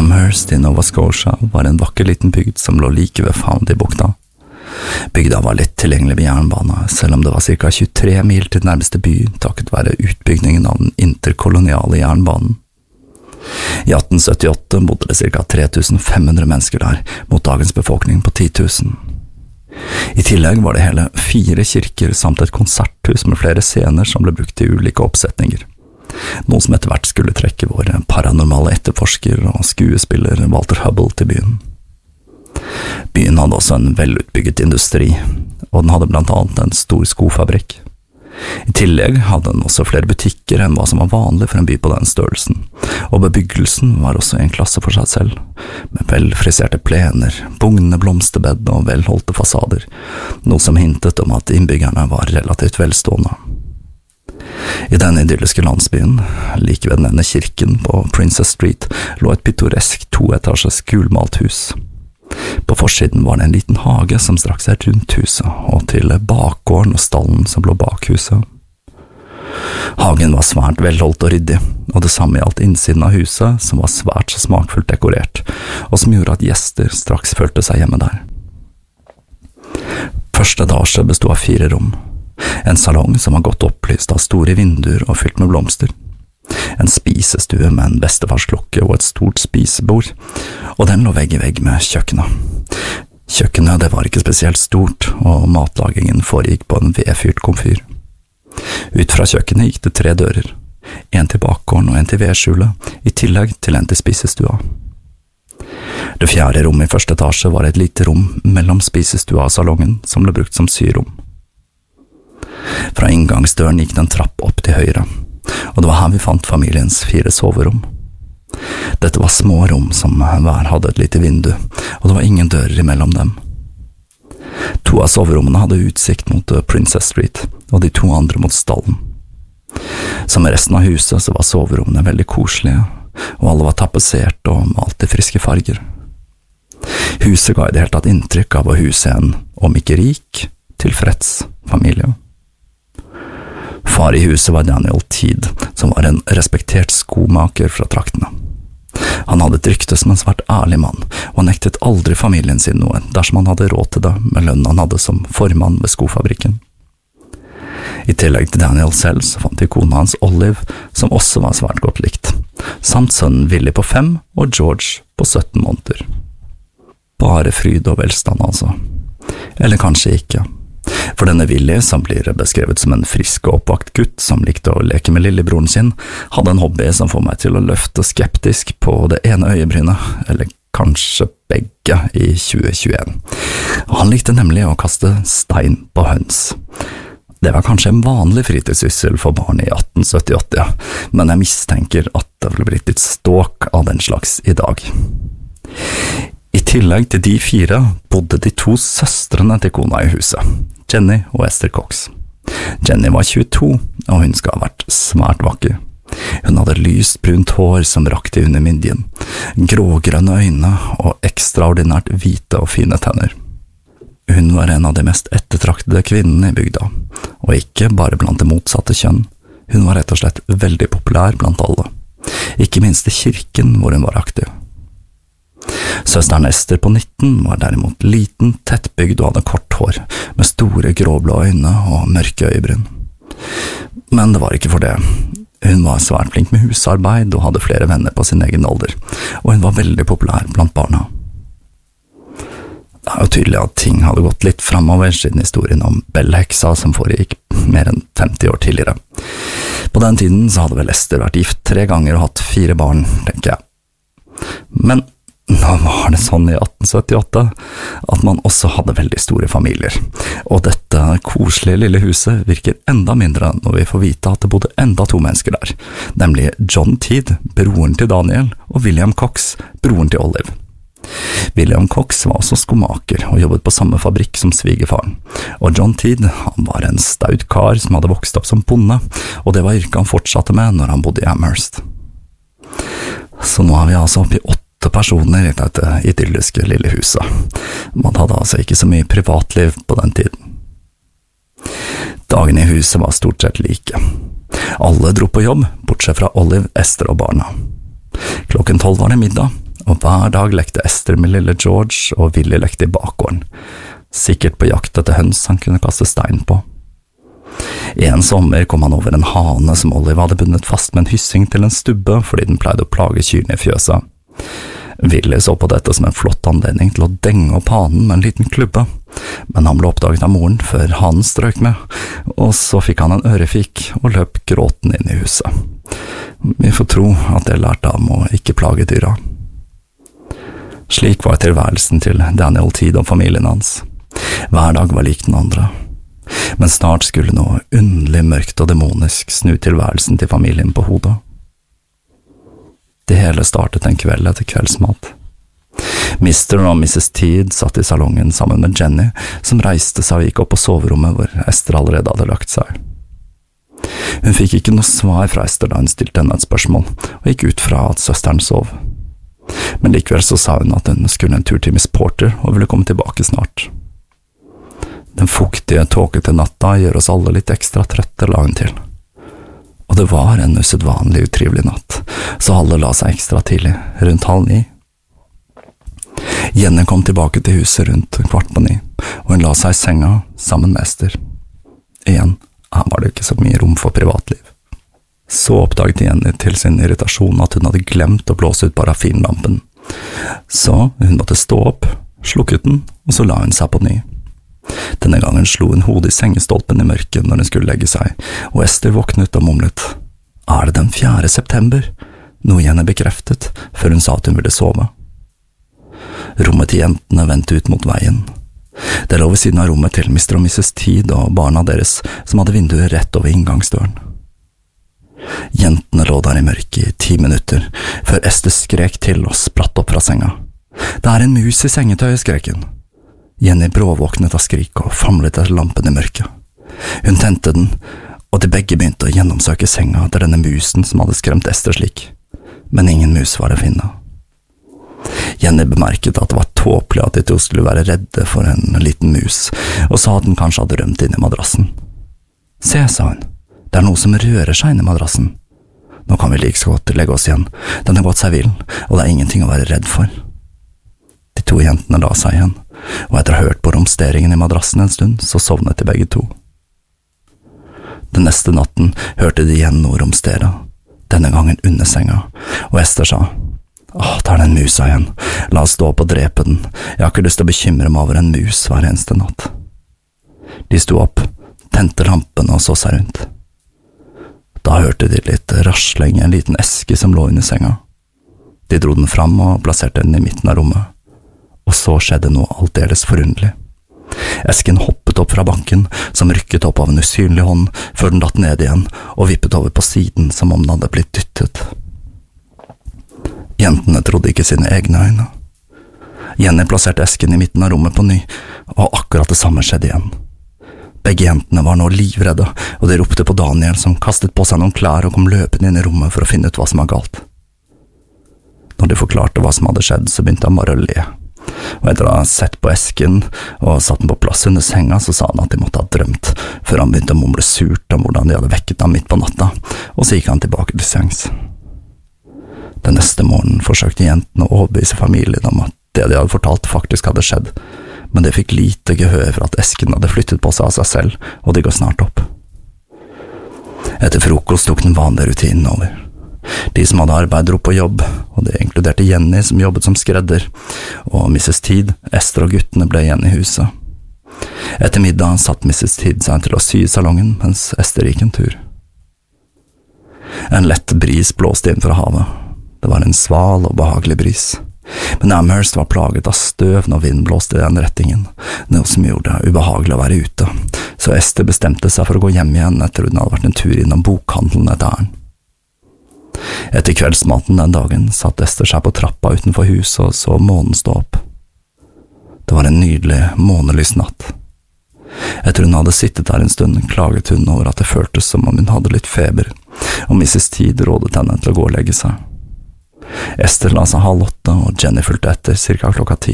Amherst i Nova Scotia var en vakker liten bygd som lå like ved Foundy-bukta. Bygda var lett tilgjengelig ved jernbane, selv om det var ca. 23 mil til nærmeste by takket være utbyggingen av den interkoloniale jernbanen. I 1878 bodde det ca. 3500 mennesker der, mot dagens befolkning på 10 000. I tillegg var det hele 4 kirker samt et konserthus med flere scener som ble brukt til ulike oppsetninger. Noe som etter hvert skulle trekke vår paranormale etterforsker og skuespiller Walter Hubble til byen. Byen hadde også en velutbygget industri, og den hadde blant annet en stor skofabrikk. I tillegg hadde den også flere butikker enn hva som var vanlig for en by på den størrelsen, og bebyggelsen var også en klasse for seg selv, med velfriserte plener, bugnende blomsterbed og velholdte fasader, noe som hintet om at innbyggerne var relativt velstående. I denne idylliske landsbyen, like ved den ene kirken på Princess Street, lå et pittoresk 2-etasjes gulmalt hus. På forsiden var det en liten hage som strakk seg rundt huset, og til bakgården og stallen som lå bak huset. Hagen var svært velholdt og ryddig, og det samme gjaldt innsiden av huset, som var svært smakfullt dekorert, og som gjorde at gjester straks følte seg hjemme der. Første etasje bestod av 4 rom. En salong som var godt opplyst av store vinduer og fylt med blomster. En spisestue med en bestefarsklokke og et stort spisebord, og den lå vegg i vegg med kjøkkenet. Kjøkkenet det var ikke spesielt stort, og matlagingen foregikk på en vedfyrt komfyr. Ut fra kjøkkenet gikk det 3 dører, en til bakgården og en til vedskjulet, i tillegg til en til spisestua. Det 4. rommet i første etasje var et lite rom mellom spisestua og salongen, som ble brukt som syrom. Fra inngangsdøren gikk det en trapp opp til høyre, og det var her vi fant familiens 4 soverom. Dette var små rom som hver hadde et lite vindu, og det var ingen dører imellom dem. 2 av soverommene hadde utsikt mot Princess Street, og de 2 andre mot stallen. Som i resten av huset så var soverommene veldig koselige, og alle var tapetsert og malt i friske farger. Huset ga i det hele tatt inntrykk av å huse en, om ikke rik, tilfreds familie. Far i huset var Daniel Teed, som var en respektert skomaker fra traktene. Han hadde et rykte som en svært ærlig mann, og nektet aldri familien sin noe dersom han hadde råd til det med lønnen han hadde som formann ved skofabrikken. I tillegg til Daniel selv så fant vi kona hans Olive, som også var svært godt likt, samt sønnen Willy på 5 og George på 17 måneder. Bare fryd og velstand altså. Eller kanskje ikke. For denne Willy, som blir beskrevet som en frisk og oppvakt gutt som likte å leke med lillebroren sin, hadde en hobby som får meg til å løfte skeptisk på det ene øyebrynet, eller kanskje begge i 2021. Han likte nemlig å kaste stein på høns. Det var kanskje en vanlig fritidssyssel for barn i 1878, men jeg mistenker at det ville blitt litt ståk av den slags i dag. I tillegg til de 4 bodde de 2 søstrene til kona i huset, Jenny og Esther Cox. Jenny var 22, og hun skal ha vært svært vakker. Hun hadde lyst brunt hår som rakte under midjen, grågrønne øyne og ekstraordinært hvite og fine tenner. Hun var en av de mest ettertraktede kvinnene i bygda, og ikke bare blant det motsatte kjønn. Hun var rett og slett veldig populær blant alle, ikke minst i kirken hvor hun var aktiv. Søsteren Esther på 19 var derimot liten, tettbygd og hadde kort hår, med store gråblå øyne og mørke øyebryn. Men det var ikke for det. Hun var svært flink med husarbeid og hadde flere venner på sin egen alder, og hun var veldig populær blant barna. Det er jo tydelig at ting hadde gått litt fremover siden historien om Bell-heksa som foregikk mer enn 50 år tidligere. På den tiden så hadde vel Esther vært gift 3 ganger og hatt 4 barn, tenker jeg. Men nå var det sånn i 1878 at man også hadde veldig store familier, og dette koselige lille huset virker enda mindre når vi får vite at det bodde enda 2 mennesker der, nemlig John Teed, broren til Daniel, og William Cox, broren til Olive. William Cox var også skomaker og jobbet på samme fabrikk som svigerfaren, og John Teed han var en staut kar som hadde vokst opp som bonde, og det var yrket han fortsatte med når han bodde i Amherst. Så nå er vi altså oppe i 8 personer i dette idylliske lille huset. Man hadde altså ikke så mye privatliv på den tiden. Dagene i huset var stort sett like. Alle dro på jobb, bortsett fra Olive, Esther og barna. Klokken 12 var det middag, og hver dag lekte Esther med lille George, og Willy lekte i bakgården, sikkert på jakt etter høns han kunne kaste stein på. En sommer kom han over en hane som Olive hadde bundet fast med en hyssing til en stubbe fordi den pleide å plage kyrne i fjøset. Willy så på dette som en flott anledning til å denge opp hanen med en liten klubbe, men han ble oppdaget av moren før hanen strøk med, og så fikk han en ørefik og løp gråten inn i huset. Vi får tro at det lærte ham å ikke plage dyra. Slik var tilværelsen til Daniel Tidd og familien hans. Hver dag var lik den andre. Men snart skulle noe underlig mørkt og demonisk snu tilværelsen til familien på hodet. Det hele startet en kveld etter kveldsmat. Mr. og Mrs. Tidd satt i salongen sammen med Jenny, som reiste seg og gikk opp på soverommet hvor Esther allerede hadde lagt seg. Hun fikk ikke noe svar fra Esther da hun stilte henne et spørsmål, og gikk ut fra at søsteren sov. Men likevel så sa hun at hun skulle en tur til Miss Porter og ville komme tilbake snart. Den fuktige, tåkete natta gjør oss alle litt ekstra trøtte, la hun til. Og det var en usedvanlig utrivelig natt, så alle la seg ekstra tidlig, rundt 8:30. Jenny kom tilbake til huset rundt 8:15, og hun la seg i senga sammen med Esther. Igjen, her var det ikke så mye rom for privatliv. Så oppdaget Jenny til sin irritasjon at hun hadde glemt å blåse ut parafinlampen. Så hun måtte stå opp, slukket den, og så la hun seg på ny. Denne gangen slo hun hodet i sengestolpen i mørket når hun skulle legge seg, og Esther våknet og mumlet. Er det den 4. september? Noe Jenny bekreftet, før hun sa at hun ville sove. Rommet til jentene vendte ut mot veien. Det lå ved siden av rommet til Mr. og Mrs. Tidd og barna deres, som hadde vinduet rett over inngangsdøren. Jentene lå der i mørket i 10 minutter, før Esther skrek til og spratt opp fra senga. Det er en mus i sengetøyet, skrek hun. Jenny bråvåknet av skrik og famlet etter lampen i mørket. Hun tente den, og de begge begynte å gjennomsøke senga etter denne musen som hadde skremt Esther slik. Men ingen mus var å finne. Jenny bemerket at det var tåpelig at de to skulle være redde for en liten mus, og sa at den kanskje hadde rømt inn i madrassen. Se, sa hun, det er noe som rører seg inn i madrassen. Nå kan vi like så godt legge oss igjen, den har gått seg vill, og det er ingenting å være redd for. De to jentene la seg igjen, og etter å ha hørt på romsteringen i madrassen en stund, så sovnet de begge to. Den neste natten hørte de igjen noe romstere, denne gangen under senga, og Esther sa, «Åh, det er den musa igjen, la oss stå opp og drepe den, jeg har ikke lyst til å bekymre meg over en mus hver eneste natt.» De sto opp, tente lampen og så seg rundt. Da hørte de litt rasling i en liten eske som lå under senga. De dro den fram og plasserte den i midten av rommet. Og så skjedde noe aldeles forunderlig. Esken hoppet opp fra banken, som rykket opp av en usynlig hånd, før den datt ned igjen, og vippet over på siden som om den hadde blitt dyttet. Jentene trodde ikke sine egne øyne. Jenny plasserte esken i midten av rommet på ny, og akkurat det samme skjedde igjen. Begge jentene var nå livredde, og de ropte på Daniel, som kastet på seg noen klær og kom løpende inn i rommet for å finne ut hva som var galt. Når de forklarte hva som hadde skjedd, så begynte han bare å le. Og etter å ha sett på esken og satt den på plass under senga, så sa han at de måtte ha drømt, før han begynte å mumle surt om hvordan de hadde vekket ham midt på natta, og så gikk han tilbake til sengs. Den neste morgenen forsøkte jentene å overbevise familien om at det de hadde fortalt faktisk hadde skjedd, men det fikk lite gehør for at esken hadde flyttet på seg av seg selv, og de går snart opp. Etter frokost tok den vanlige rutinen over. De som hadde arbeid dro på jobb, og det inkluderte Jenny som jobbet som skredder, og Mrs. Tidd, Esther og guttene ble igjen i huset. Etter middag satt Mrs. Tidd seg til å sy i salongen, mens Esther gikk en tur. En lett bris blåste inn fra havet. Det var en sval og behagelig bris. Men Amherst var plaget av støv når vinden blåste i den rettingen, noe som gjorde det ubehagelig å være ute, så Esther bestemte seg for å gå hjem igjen etter hun hadde vært en tur innom bokhandelen etter æren. Etter kveldsmaten den dagen satt Esther seg på trappa utenfor huset og så månen stå opp. Det var en nydelig, månelys natt. Etter hun hadde sittet der en stund, klaget hun over at det føltes som om hun hadde litt feber, og Mrs. Tidd rådet henne til å gå og legge seg. Esther la seg 7:30, og Jenny fulgte etter cirka 10:00.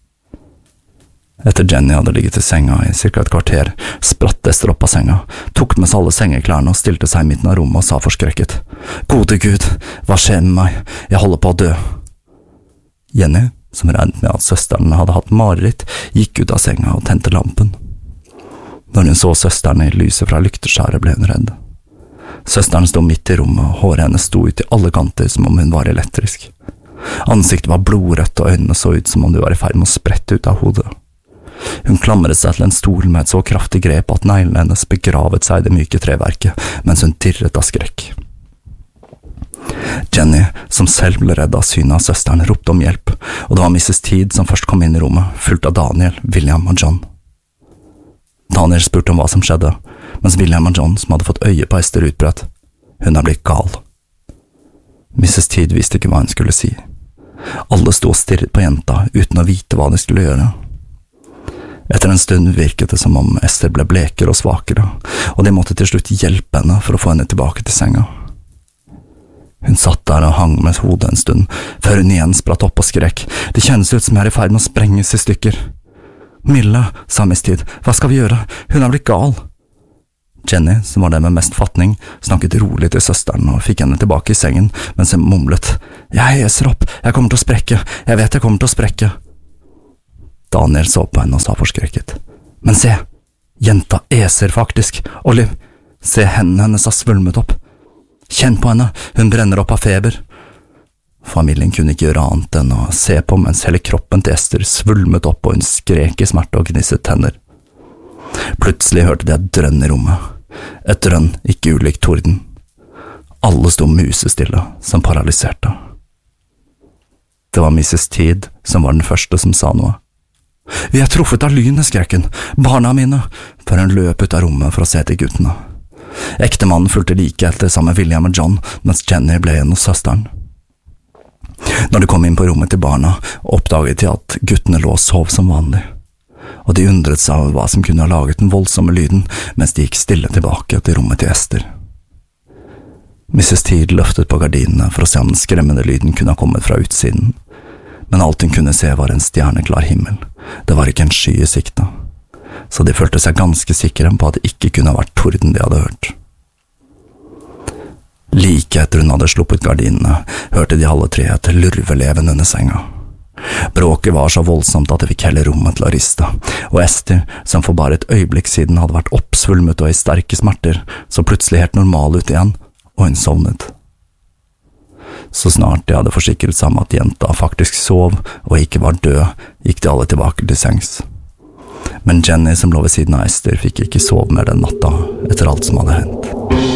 Etter Jenny hadde ligget i senga i cirka et kvarter, spratt Esther opp av senga, tok med seg alle sengeklærne og stilte seg i midten av rommet og sa forskrekket, «Gode Gud, hva skjer med meg? Jeg holder på å dø!» Jenny, som regnet med at søsteren hadde hatt mareritt, gikk ut av senga og tente lampen. Når hun så søsteren i lyset fra lykteskjæret, ble hun redd. Søsteren stod midt i rommet, og håret hennes sto ut i alle kanter som om hun var elektrisk. Ansiktet var blodrødt, og øynene så ut som om de var i ferd med å sprette ut av hodet. Hun klamret seg til en stol med et så kraftig grep at neglene hennes begravet seg i det myke treverket, mens hun dirret av skrekk. Jenny, som selv ble redd av synet av søsteren, ropte om hjelp, og det var Mrs. Teed som først kom inn i rommet, fulgt av Daniel, William og John. Daniel spurte om hva som skjedde, mens William og John, som hadde fått øye på Esther, utbrøt: «Hun har blitt gal». Mrs. Teed visste ikke hva hun skulle si. Alle sto og stirret på jenta, uten å vite hva de skulle gjøre. Etter en stund virket det som om Esther ble blekere og svakere, og de måtte til slutt hjelpe henne for å få henne tilbake til senga. Hun satt der og hang med hodet en stund, før hun igjen spratt opp og skrek: «Det kjennes ut som jeg er i ferd med å sprenges i stykker!» «Mille», sa Miss Teed, «hva skal vi gjøre? Hun er blitt gal!» Jenny, som var den med mest fatning, snakket rolig til søsteren og fikk henne tilbake i sengen, mens hun mumlet: «Jeg heser opp, jeg kommer til å sprekke, jeg vet jeg kommer til å sprekke!» Daniel så på henne og sa forskrekket: «Men se, jenta eser faktisk, Olive, se hendene hennes har svulmet opp. Kjenn på henne, hun brenner opp av feber.» Familien kunne ikke gjøre annet enn å se på mens hele kroppen til Esther svulmet opp og hun skrek i smerte og gnisset tenner. Plutselig hørte de et drønn i rommet, et drønn ikke ulikt torden. Alle sto musestille, som paralyserte. Det var Mrs. Teed som var den første som sa noe. «Vi er truffet av lynet», skrek hun, «barna mine», før hun løp ut av rommet for å se til guttene. Ektemannen fulgte like etter sammen med William og John, mens Jenny ble igjen hos søsteren. Når de kom inn på rommet til barna, oppdaget de at guttene lå og sov som vanlig, og de undret seg over hva som kunne ha laget den voldsomme lyden, mens de gikk stille tilbake til rommet til Esther. Mrs. Teed løftet på gardinene for å se om den skremmende lyden kunne ha kommet fra utsiden, men alt hun kunne se var en stjerneklar himmel. Det var ikke en sky i sikte, så de følte seg ganske sikre på at det ikke kunne ha vært torden de hadde hørt. Like etter hun hadde sluppet gardinene, hørte de alle tre et lurveleven under senga. Bråket var så voldsomt at det fikk hele rommet til å riste, og Esther, som for bare et øyeblikk siden hadde vært oppsvulmet og i sterke smerter, så plutselig helt normal ut igjen, og hun sovnet. Så snart de hadde forsikret seg om at jenta faktisk sov og ikke var død, gikk de alle tilbake til sengs. Men Jenny, som lå ved siden av Esther, fikk ikke sove mer den natta etter alt som hadde hendt.